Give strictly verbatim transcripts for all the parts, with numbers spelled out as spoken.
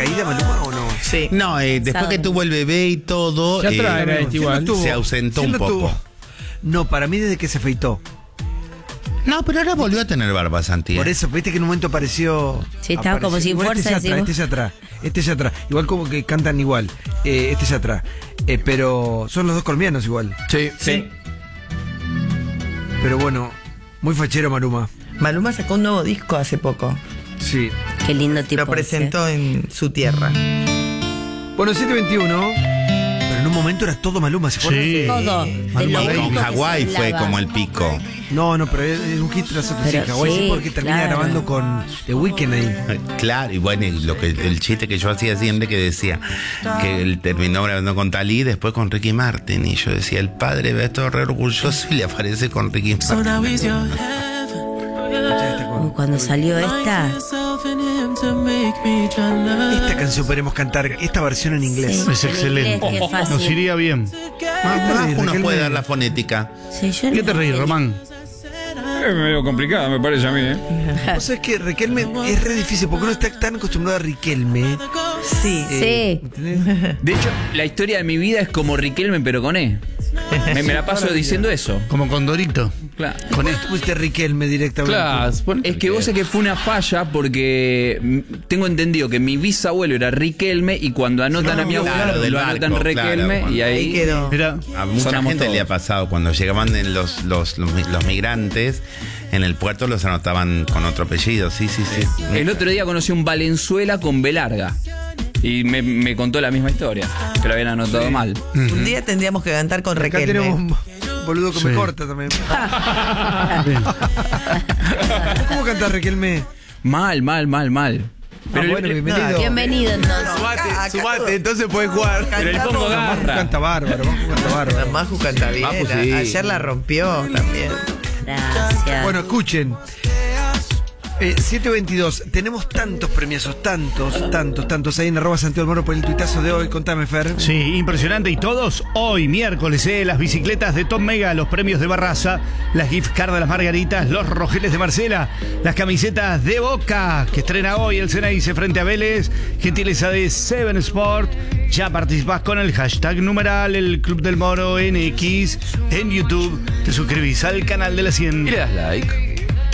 caída, Maluma, o no? Sí. No, eh, después Sabe. que tuvo el bebé y todo, Ya trae, eh, era igual. tuvo- se ausentó sí un lo poco. tuvo. No, para mí desde que se afeitó. No, pero ahora volvió a tener barba, Santi. Por eso, viste que en un momento apareció. Sí, estaba como sin Igual fuerza, Este es atrás, decimos. este es atrás. Este es atrás. Igual como que cantan igual. Eh, este es atrás. Eh, pero son los dos colombianos igual. Sí. Sí. Pero bueno, muy fachero Maluma. Maluma sacó un nuevo disco hace poco. Sí. Qué lindo tipo. Lo presentó en su tierra. Bueno, siete veintiuno. Pero en un momento era todo Maluma, ¿se acuerdan? Sí. Todo. De Maluma lo con único que se Hawái fue hablaba. como el pico. No, no, pero es es un hit tras otro. Sí, Pero Hawái sí, sí, porque termina claro. grabando con The Weeknd ahí. Eh, Claro, y bueno, y lo que el chiste que yo hacía siempre que decía que él terminó grabando con Talí y después con Ricky Martin. Y yo decía, el padre ve todo re orgulloso y le aparece con Ricky Martin. Uh, Cuando salió esta, Esta canción podemos cantar, esta versión en inglés. Sí. Es En excelente. inglés, qué fácil. Nos iría bien. Ah, bien, uno Raquel, puede me- dar la fonética. sí, yo ¿Qué no- te reís, Román? Es medio complicado, me parece a mí, ¿eh? Vos sabés que Riquelme es re difícil porque uno está tan acostumbrado a Riquelme. Sí. eh, Sí. ¿entendés? De hecho, la historia de mi vida es como Riquelme, pero con E. Me, me la paso diciendo eso. Como Condorito. Claro. ¿Por qué pusiste Riquelme directamente? Claro. Es que vos sé que fue una falla porque mm, tengo entendido que mi bisabuelo era Riquelme y cuando anotan a mi abuelo Claro, del lo anotan barco, Riquelme claro. y ahí, Ahí quedó. Mira, A mucha Sonamos gente todos. le ha pasado cuando llegaban en los, los, los, mi- los migrantes en el puerto los anotaban con otro apellido. Sí, sí, sí. El otro día conocí un Valenzuela con B larga y me, me contó la misma historia, que lo habían anotado mal. Un día tendríamos que cantar con Acá Riquelme. tenemos un boludo que Sí. me corta también. ¿Cómo cantás Riquelme? Mal, mal, mal, mal. Pero, Ah, bueno, le, bienvenido. Bienvenido entonces. Acá- acá- entonces puedes jugar. pero le pongo Maju garra. canta bárbaro, Maju canta bárbaro. Maju canta bien. Maju, sí. A- Ayer la rompió también. Gracias. Bueno, escuchen. Eh, siete veintidós, tenemos tantos premiazos, tantos, tantos, tantos ahí en arroba Santiago del Moro por el tuitazo de hoy. Contame, Fer. sí, impresionante. Y todos hoy, miércoles, eh, las bicicletas de Top Mega, los premios de Barraza, las gift card de las Margaritas, los rojeles de Marcela, las camisetas de Boca, que estrena hoy el Ceneice frente a Vélez, gentileza de Seven Sport. Ya participás con el hashtag numeral, el Club del Moro en X, en YouTube. Te suscribís al canal de la cien. Y le das like.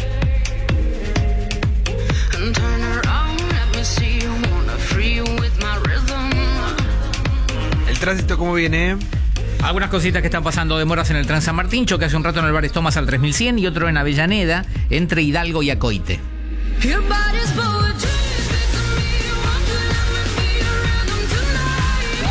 And turn around, let me see you, wanna free you with my rhythm. El tránsito, ¿cómo viene? Algunas cositas que están pasando, demoras en el Tran San Martín, choque hace un rato en el Bares Tomás al tres mil cien y otro en Avellaneda, entre Hidalgo y Acoite. Your body's poetry, speak to me, won't you let me be your rhythm tonight?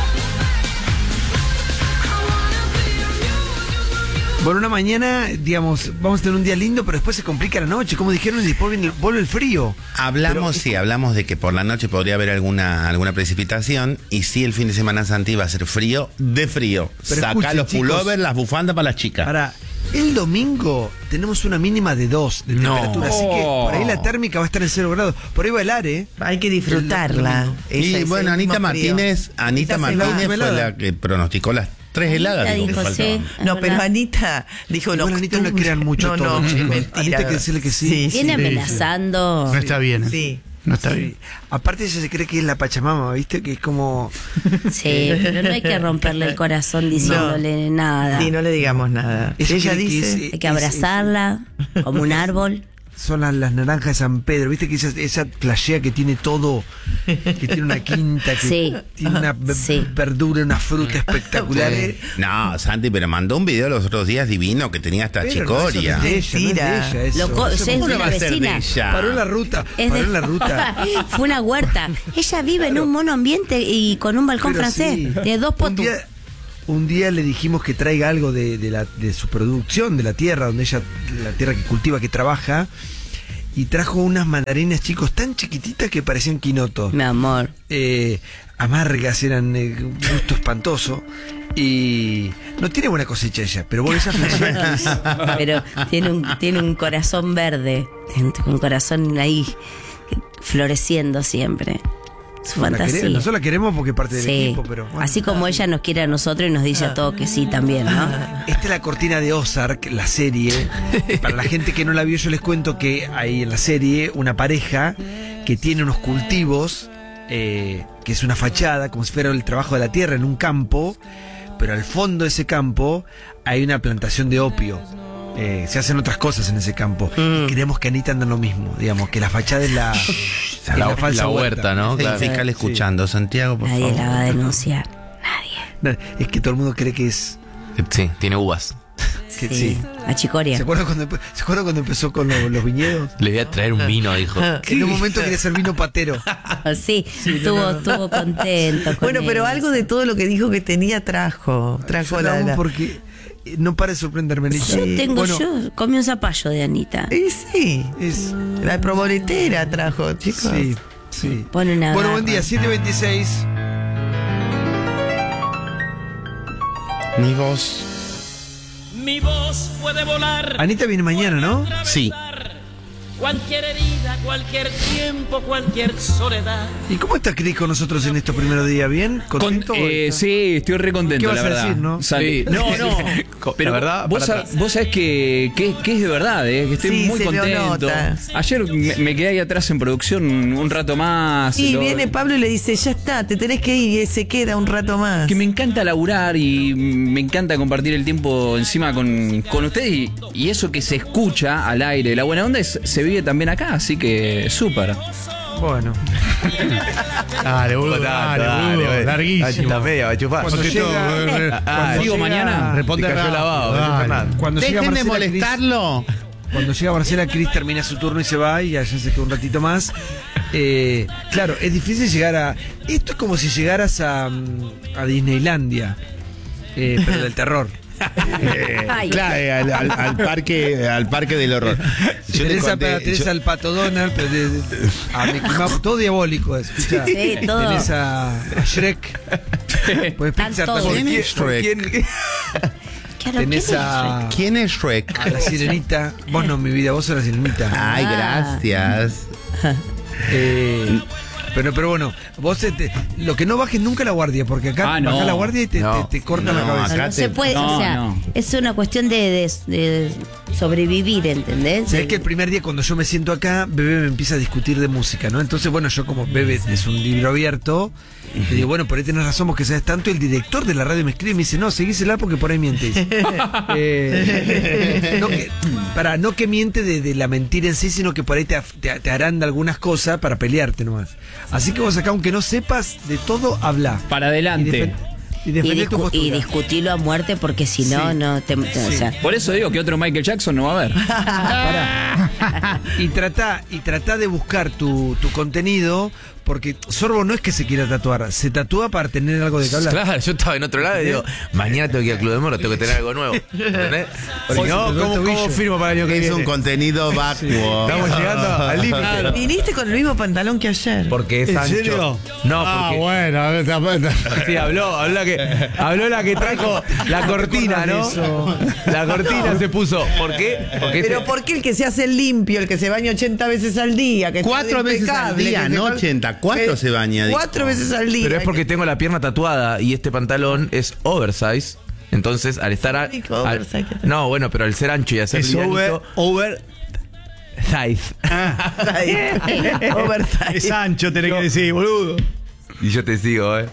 I wanna be your muse. Bueno, una mañana, digamos, vamos a tener un día lindo, pero después se complica la noche, como dijeron, y después viene el- vuelve el frío. Hablamos, sí, hablamos de que por la noche podría haber alguna, alguna precipitación y sí, el fin de semana Santi va a ser frío de frío. Pero Saca escuchen, los chicos. pullovers, las bufandas para las chicas. Ahora, el domingo tenemos una mínima de dos de No. temperatura, así que por ahí la térmica va a estar en cero grados. Por ahí va el área, ¿eh? Hay que disfrutarla. Y Ella es bueno, el Anita mismo frío. Martínez, Anita Esa se Martínez va. fue la que pronosticó las tres heladas. Anita digo, que dijo, faltaban. sí. No, Es pero verdad. Anita dijo Igual no. a Anita no le crean mucho no, todo, no, chicos. es mentira. Anita hay que decirle que sí. Viene amenazando. No está bien. ¿eh? Sí. No está Sí. bien. Aparte ella se cree que es la Pachamama, ¿viste? Que es como... Sí, pero no hay que romperle el corazón diciéndole nada. Sí, no le digamos nada. Ella Ella quiere que dice. ese- Hay que abrazarla como un árbol. Son las, las naranjas de San Pedro, ¿viste? Que esa, esa flashea que tiene todo, que tiene una quinta, que Sí. tiene una ve- Sí. verdura, una fruta espectacular. Sí. No, Santi, pero mandó un video los otros días divino que tenía hasta Pero no, chicoria. eso no es de ella, no es de Mentira. ella, eso. Lo co- Eso es de ¿Cómo no una va a ser de vecina. ella? Paró en la ruta, Es paró de- en la ruta. Fue una huerta. Ella vive en un mono ambiente y con un balcón Pero francés. sí. De dos Un potus. día, un día le dijimos que traiga algo de, de, la, de su producción, de la tierra, donde ella, la tierra que cultiva, que trabaja, y trajo unas mandarinas, chicos, tan chiquititas que parecían quinoto. Mi amor. Eh, amargas, eran eh, un gusto espantoso. Y no tiene buena cosecha ella, pero bueno, esa flashea que es- Pero tiene un, tiene un corazón verde. Tiene un corazón ahí floreciendo siempre. Su la queremos- fantasía. nosotros la queremos porque es parte del Sí. equipo, pero bueno. Así como ella nos quiere a nosotros y nos dice a todos que sí también, ¿no? Esta es la cortina de Ozark, la serie. Para la gente que no la vio, yo les cuento que hay en la serie una pareja que tiene unos cultivos eh, que es una fachada, como si fuera el trabajo de la tierra en un campo, pero al fondo de ese campo hay una plantación de opio. Eh, se hacen otras cosas en ese campo. Mm. Y creemos que Anita anda en lo mismo, digamos, que la fachada es la, es La, la falsa la huerta. huerta, ¿no? Sí, El sí. fiscal escuchando. Santiago, por Nadie favor. la va a denunciar. Nadie. No, es que todo el mundo cree que es... Sí, tiene uvas. Que, Sí. sí. Achicoria. ¿Se acuerdan cuando, empe- ¿Se acuerdan cuando empezó con lo- los viñedos? Le voy a traer un vino, dijo. En un momento quería ser vino patero. Sí, estuvo, estuvo contento. con Bueno, pero eso. algo de todo lo que dijo que tenía trajo. Trajo la. la- Porque eh, no para de sorprenderme, Anita. Yo tengo, Bueno, yo comí un zapallo de Anita. Y sí. es... La proboletera trajo, chicos. Sí, sí. Pone una Bueno, garra. buen día, siete veintiséis. Mi voz. Mi voz puede volar. Anita viene mañana, ¿no? Sí. Cualquier herida, cualquier tiempo, cualquier soledad. ¿Y cómo está Cris con nosotros en estos primeros días? ¿Bien? Con- ¿Contento? eh, sí, estoy re contento, ¿Qué vas la a verdad. decir, no? Salí- Sí. no, no. Pero La verdad, vos, para sa- vos sabés que, que, que es de verdad, eh, que estoy Sí, muy se lo contento. nota. Ayer me, me quedé ahí atrás en producción un rato más. Y lo- viene Pablo y le dice, ya está, te tenés que ir, y se queda un rato más. Que me encanta laburar y me encanta compartir el tiempo encima con, con ustedes y, y eso que se escucha al aire, la buena onda es- se vive también acá, así que súper. Bueno. Dale, boludo, dale, boludo, larguísimo. Cuando Cuando llega- llega, cuando ¿Sigo llega- mañana? Responde Te cayó rápido, lavado, dale. Fernando. Cuando llega Dejen de Marcela, Cris- molestarlo. Cuando llega Marcela, Cris termina su turno y se va y allá se queda un ratito más. Eh, claro, es difícil llegar a... Esto es como si llegaras a, mm, a Disneylandia, eh, pero del terror. Ay. Claro, eh, al, al- al parque, al parque del horror. Yo te Tenés, a- conté- tenés yo- al Pato Donald, pero de- de- a Mickey Mouse, todo diabólico, escuchá. Sí, todo. Tenés a, a Shrek. Pues Están Pixar todos. también. ¿Quién es Shrek? Claro, Tenés ¿quién es a, ¿Quién es Shrek? a la Sirenita. Vos no, mi vida, vos sos la Sirenita. Ay, Ah. gracias. Eh, pero, pero bueno, vos te- te- lo que no bajes nunca la guardia, porque acá Ah, no. bajás la guardia y te, No. te- te cortan No, la cabeza. acá No te- se puede, No, o sea, no. es una cuestión de, de- de sobrevivir, ¿entendés? Sabés que el primer día cuando yo me siento acá, Bebé me empieza a discutir de música, ¿no? Entonces, bueno, yo como Bebé es un libro abierto, le digo, bueno, por ahí tenés razón, vos que sabes tanto. El director de la radio me escribe y me dice, no, seguísela porque por ahí miente. dice. Eh, no que, para, no que miente de, de la mentira en sí, sino que por ahí te, af- te, te harán de algunas cosas para pelearte nomás. Así que vos acá, aunque no sepas de todo, habla. Para adelante. Y, defen- y Y, defendé tu discu- postura. y discutirlo a muerte porque si no, Sí. no te, te- o sea, Por eso digo que otro Michael Jackson no va a haber. Pará. y trata y trata de buscar tu, tu contenido, porque Sorbo no es que se quiera tatuar, se tatúa para tener algo de que hablar. Claro, yo estaba en otro lado y digo, mañana tengo que ir al Club de Moro, tengo que tener algo nuevo. ¿Entendés? Porque Oye, no, Roberto ¿cómo, cómo Villo. firmo para el año que Es viene? un contenido vacuo. Estamos llegando al límite. Viniste con el mismo pantalón que ayer. Porque es ¿En ancho. serio? No, Ah, porque. bueno, a ver, tampoco- Sí, habló, habló la que, habló la que trajo la cortina, ¿no? La cortina se puso. ¿Por qué? Porque Pero ese- ¿por qué el que se hace limpio, el que se baña ochenta veces al día? Que está Cuatro veces al impecable, día, que se no va- ochenta, cuatro que- se baña, dijo. Cuatro veces al día. Pero es porque tengo la pierna tatuada y este pantalón es oversize. Entonces, al estar. a- Rico, al- oversize. no, bueno, pero al ser ancho y hacer Es over, livianito, over. size. Oversize. Es ancho, tenés que decir, boludo. Y yo te sigo, ¿eh?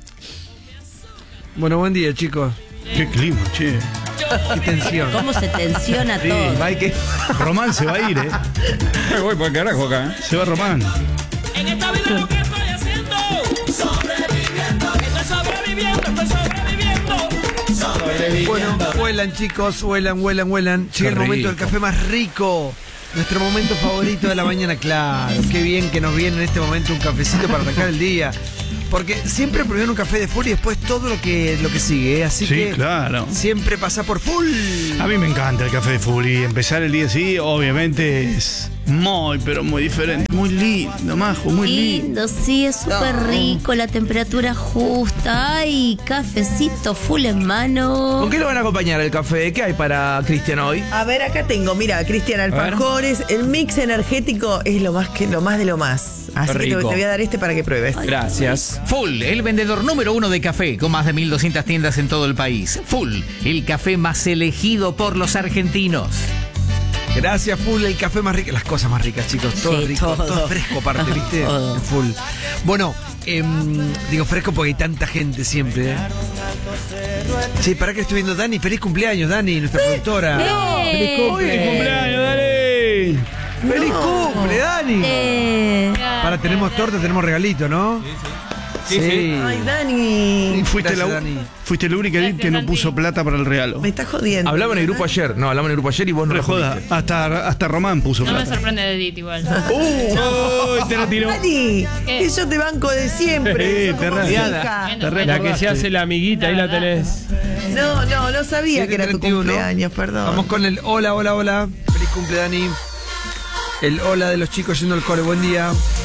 Bueno, buen día, chicos. Qué clima, che. Qué tensión. cómo se tensiona Sí, todo. Hay que. Román se va a ir, ¿eh? Me voy por el carajo acá, ¿eh? Se va Román. En esta vida lo que estoy haciendo. Sobreviviendo. Estoy sobreviviendo, estoy sobreviviendo. Bueno, vuelan, chicos, vuelan, vuelan, vuelan. Llega el Qué momento del rico. café más rico. Nuestro momento favorito de la mañana, claro. Qué bien que nos viene en este momento un cafecito para arrancar el día. Porque siempre primero un café de full y después todo lo que, lo que sigue, ¿eh? Así Sí, que claro. siempre pasa por full. A mí me encanta el café de full y empezar el día así, obviamente, es muy, pero muy diferente. Muy lindo, majo, muy lindo. Lindo, sí, es súper rico, la temperatura justa. Ay, cafecito full en mano. ¿Con qué lo van a acompañar el café? ¿Qué hay para Cristian hoy? A ver, acá tengo, mira, Cristian Alfajores, el mix energético es lo más que lo más de lo más. Así que te, te Rico. voy a dar este para que pruebes. Gracias. Full, el vendedor número uno de café, con más de mil doscientas tiendas en todo el país. Full, el café más elegido por los argentinos. Gracias, full, el café más rico, las cosas más ricas, chicos, todo Sí, rico, todo. todo. fresco aparte, ¿viste? Todo. Full. Bueno, em, digo fresco porque hay tanta gente siempre. ¿eh? Sí, para que estoy viendo Dani, feliz cumpleaños, Dani, nuestra productora. ¡Eh! ¡Feliz cumple! ¡Feliz cumpleaños, dale! ¡Feliz cumple, Dani! Eh, Para, tenemos torta, tenemos regalito, ¿no? Sí, sí. Ay, Dani. Fuiste Gracias, la, Dani. fuiste la única Gracias, que no Santi. puso plata para el regalo. Me estás jodiendo. Hablamos en el grupo ayer. No, hablamos en el grupo ayer y vos no No lo joda, pusiste. hasta, hasta Román puso No me plata. sorprende de Edith igual. ¡Uh! te la tiró. Dani, ¿Qué? que yo te banco de siempre. Sí, sos te como re- mi Bueno, hija. Te bueno. La que se hace la amiguita, ahí la tenés. No, no, no sabía que era tu siete treinta y uno. cumpleaños, perdón. Vamos con el hola, hola, hola. Feliz cumple, Dani. El hola de los chicos yendo al cole, buen día.